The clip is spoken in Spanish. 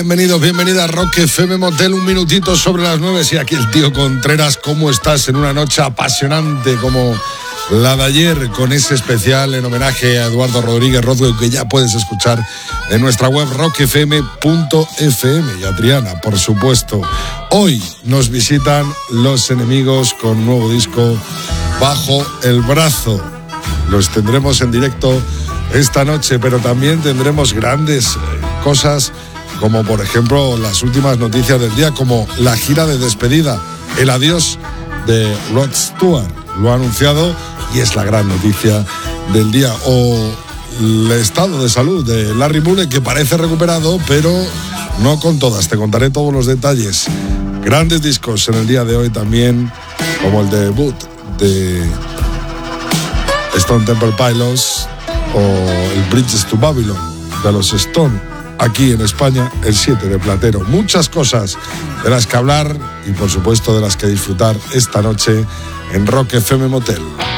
Bienvenidos, bienvenida a Rock FM Motel, un minutito sobre las 9. Y aquí el tío Contreras, ¿cómo estás en una noche apasionante como la de ayer? Con ese especial en homenaje a Eduardo Rodríguez Rodwell, que ya puedes escuchar en nuestra web rockfm.fm. Y a Triana, por supuesto. Hoy nos visitan Los Enemigos con un nuevo disco bajo el brazo. Los tendremos en directo esta noche, pero también tendremos grandes cosas, como por ejemplo las últimas noticias del día, como la gira de despedida, el adiós de Rod Stewart. Lo ha anunciado y es la gran noticia del día. O el estado de salud de Larry Mullen, que parece recuperado, pero no con todas. Te contaré todos los detalles. Grandes discos en el día de hoy también, como el debut de Stone Temple Pilots o el Bridges to Babylon de los Stone, aquí en España, el 7 de Platero. Muchas cosas de las que hablar y por supuesto de las que disfrutar esta noche en Rock FM Motel.